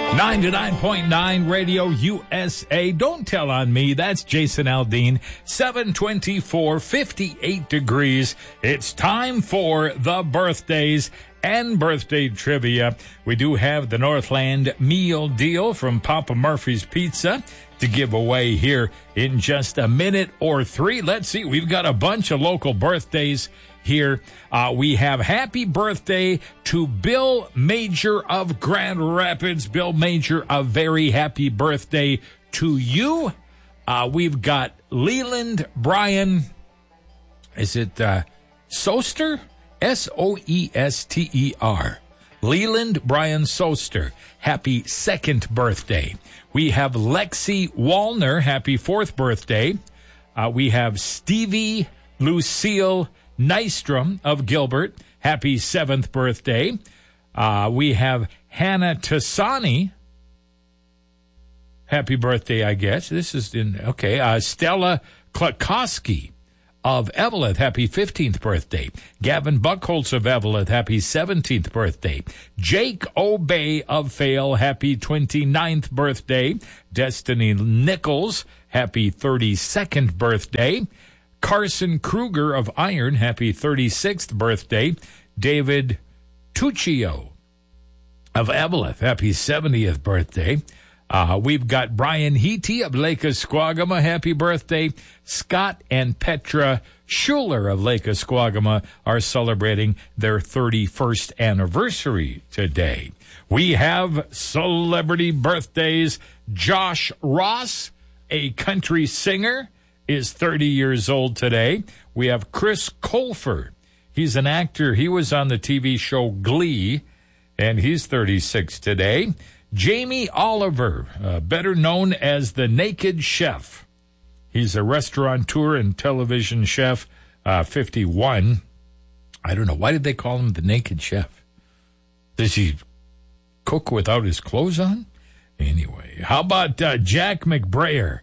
99.9 Radio USA. Don't tell on me. That's Jason Aldean. 724, 58 degrees. It's time for the birthdays and birthday trivia. We do have the Northland meal deal from Papa Murphy's Pizza to give away here in just a minute or three. Let's see. We've got a bunch of local birthdays here. We have happy birthday to Bill Major of Grand Rapids. Bill Major, a very happy birthday to you. We've got Leland Brian. Is it Soester? Soester. Leland Brian Soester. Happy second birthday. We have Lexi Wallner. Happy fourth birthday. We have Stevie Lucille Nystrom of Gilbert. Happy seventh birthday. We have Hannah Tassani. Happy birthday, I guess. This is Stella Klakowski of Eveleth. Happy 15th birthday. Gavin Buckholz of Eveleth. Happy 17th birthday. Jake Obey of Fale. Happy 29th birthday. Destiny Nichols. Happy 32nd birthday. Carson Kruger of Iron, happy 36th birthday. David Tuccio of Eveleth, happy 70th birthday. We've got Brian Heaty of Lake Esquagama, happy birthday. Scott and Petra Schuler of Lake Esquagama are celebrating their 31st anniversary today. We have celebrity birthdays. Josh Ross, a country singer, is 30 years old today. We have Chris Colfer. He's an actor. He was on the TV show Glee, and he's 36 today. Jamie Oliver, better known as the Naked Chef. He's a restaurateur and television chef, 51. I don't know. Why did they call him the Naked Chef? Does he cook without his clothes on? Anyway, how about Jack McBrayer?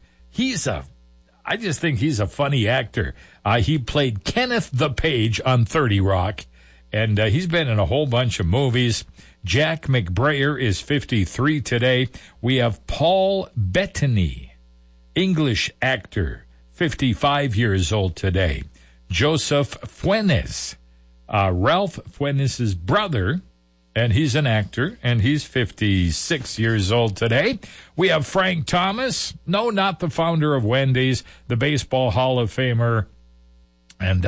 I just think he's a funny actor. He played Kenneth the Page on 30 Rock, and he's been in a whole bunch of movies. Jack McBrayer is 53 today. We have Paul Bettany, English actor, 55 years old today. Joseph Fuentes, Ralph Fuentes' brother, and he's an actor, and he's 56 years old today. We have Frank Thomas. No, not the founder of Wendy's, the Baseball Hall of Famer. And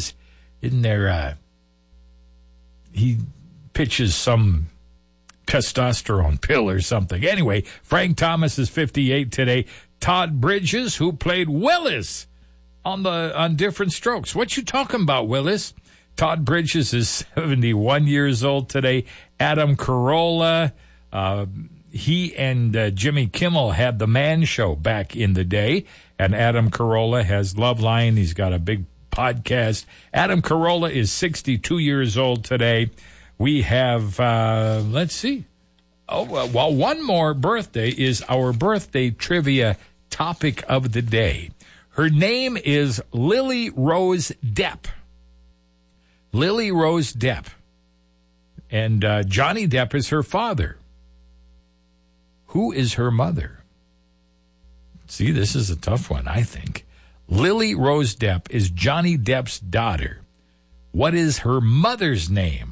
he pitches some testosterone pill or something. Anyway, Frank Thomas is 58 today. Todd Bridges, who played Willis on Different Strokes. What you talking about, Willis? Todd Bridges is 71 years old today. Adam Carolla, he and Jimmy Kimmel had the Man Show back in the day, and Adam Carolla has Loveline. He's got a big podcast. Adam Carolla is 62 years old today. We have, let's see. One more birthday is our birthday trivia topic of the day. Her name is Lily Rose Depp. Lily Rose Depp. And Johnny Depp is her father. Who is her mother? See, this is a tough one, I think. Lily Rose Depp is Johnny Depp's daughter. What is her mother's name?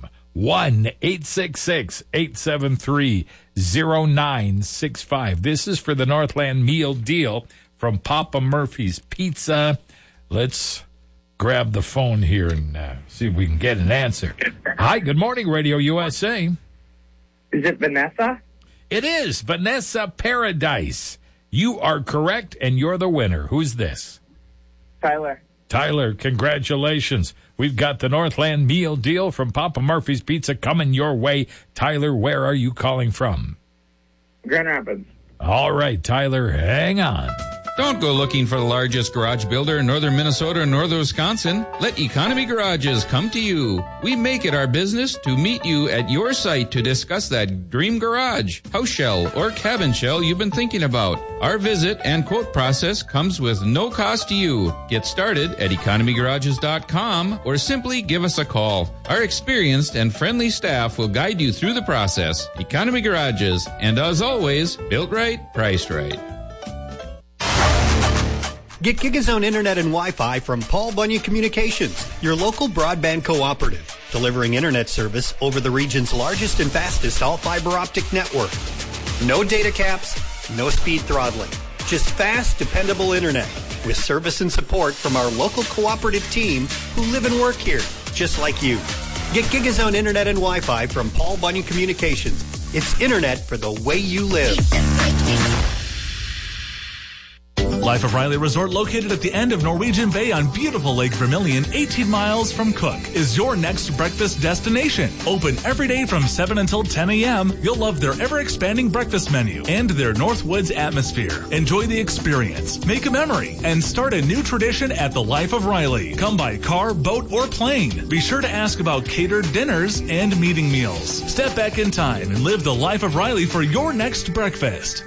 1-866-873-0965. This is for the Northland meal deal from Papa Murphy's Pizza. Let's grab the phone here and see if we can get an answer. Hi, good morning, Radio USA. Is it Vanessa? It is Vanessa Paradise. You are correct, and you're the winner. Who's this? Tyler. Tyler, congratulations. We've got the Northland meal deal from Papa Murphy's Pizza coming your way. Tyler, where are you calling from? Grand Rapids. All right, Tyler, hang on. Don't go looking for the largest garage builder in northern Minnesota or northern Wisconsin. Let Economy Garages come to you. We make it our business to meet you at your site to discuss that dream garage, house shell, or cabin shell you've been thinking about. Our visit and quote process comes with no cost to you. Get started at economygarages.com or simply give us a call. Our experienced and friendly staff will guide you through the process. Economy Garages, and as always, built right, priced right. Get GigaZone Internet and Wi-Fi from Paul Bunyan Communications, your local broadband cooperative, delivering internet service over the region's largest and fastest all-fiber optic network. No data caps, no speed throttling, just fast, dependable internet with service and support from our local cooperative team who live and work here, just like you. Get GigaZone Internet and Wi-Fi from Paul Bunyan Communications. It's internet for the way you live. Life of Riley Resort, located at the end of Norwegian Bay on beautiful Lake Vermilion, 18 miles from Cook, is your next breakfast destination. Open every day from 7 until 10 a.m. You'll love their ever-expanding breakfast menu and their Northwoods atmosphere. Enjoy the experience, make a memory, and start a new tradition at the Life of Riley. Come by car, boat, or plane. Be sure to ask about catered dinners and meeting meals. Step back in time and live the Life of Riley for your next breakfast.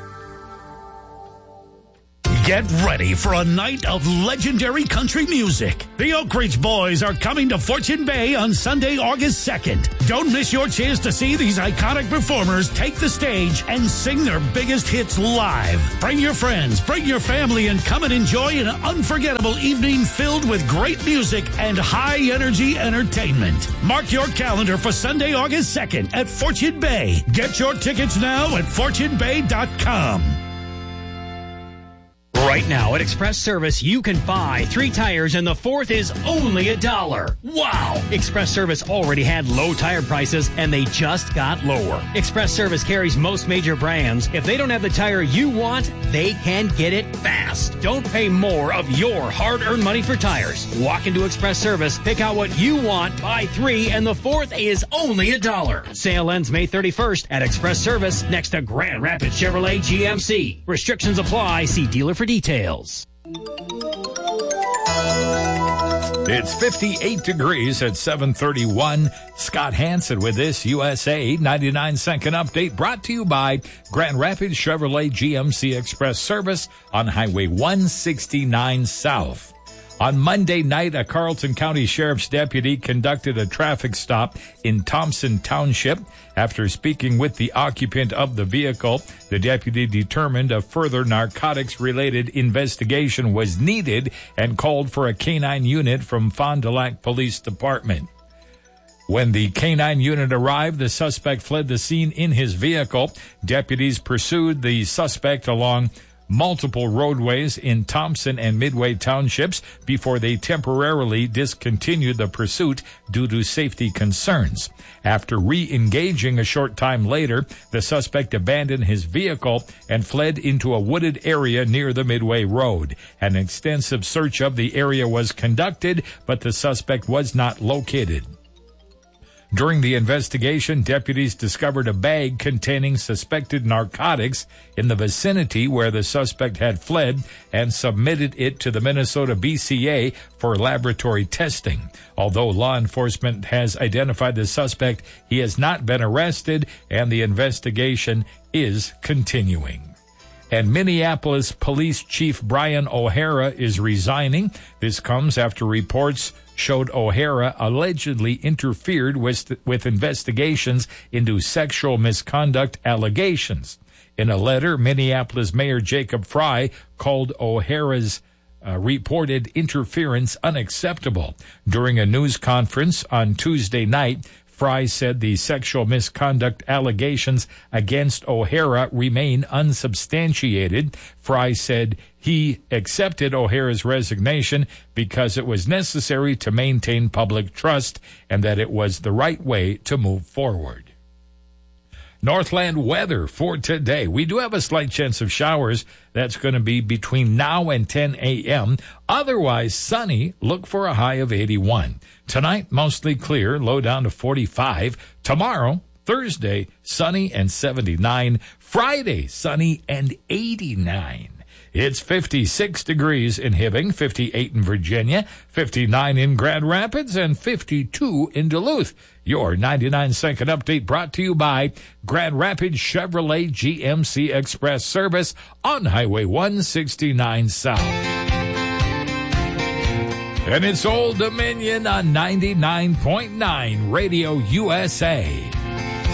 Get ready for a night of legendary country music. The Oak Ridge Boys are coming to Fortune Bay on Sunday, August 2nd. Don't miss your chance to see these iconic performers take the stage and sing their biggest hits live. Bring your friends, bring your family, and come and enjoy an unforgettable evening filled with great music and high-energy entertainment. Mark your calendar for Sunday, August 2nd at Fortune Bay. Get your tickets now at fortunebay.com. Right now at Express Service, you can buy 3 tires and the 4th is only $1. Wow! Express Service already had low tire prices and they just got lower. Express Service carries most major brands. If they don't have the tire you want, they can get it fast. Don't pay more of your hard-earned money for tires. Walk into Express Service, pick out what you want, buy 3, and the 4th is only $1. Sale ends May 31st at Express Service next to Grand Rapids Chevrolet GMC. Restrictions apply. See dealer for details. It's 58 degrees at 7:31. Scott Hansen with this USA 99-second update brought to you by Grand Rapids Chevrolet GMC Express Service on Highway 169 South. On Monday night, a Carlton County Sheriff's deputy conducted a traffic stop in Thompson Township. After speaking with the occupant of the vehicle, the deputy determined a further narcotics-related investigation was needed and called for a canine unit from Fond du Lac Police Department. When the canine unit arrived, the suspect fled the scene in his vehicle. Deputies pursued the suspect along multiple roadways in Thompson and Midway Townships before they temporarily discontinued the pursuit due to safety concerns. After re-engaging a short time later, the suspect abandoned his vehicle and fled into a wooded area near the Midway Road. An extensive search of the area was conducted, but the suspect was not located. During the investigation, deputies discovered a bag containing suspected narcotics in the vicinity where the suspect had fled and submitted it to the Minnesota BCA for laboratory testing. Although law enforcement has identified the suspect, he has not been arrested and the investigation is continuing. And Minneapolis Police Chief Brian O'Hara is resigning. This comes after reports showed O'Hara allegedly interfered with investigations into sexual misconduct allegations. In a letter, Minneapolis Mayor Jacob Frey called O'Hara's reported interference unacceptable. During a news conference on Tuesday night, Frey said the sexual misconduct allegations against O'Hara remain unsubstantiated. Frey said he accepted O'Hara's resignation because it was necessary to maintain public trust and that it was the right way to move forward. Northland weather for today. We do have a slight chance of showers. That's going to be between now and 10 a.m. Otherwise sunny. Look for a high of 81. Tonight, mostly clear, low down to 45. Tomorrow, Thursday, sunny and 79. Friday, sunny and 89. It's 56 degrees in Hibbing, 58 in Virginia, 59 in Grand Rapids, and 52 in Duluth. Your 99-second update brought to you by Grand Rapids Chevrolet GMC Express Service on Highway 169 South. And it's Old Dominion on 99.9 Radio USA.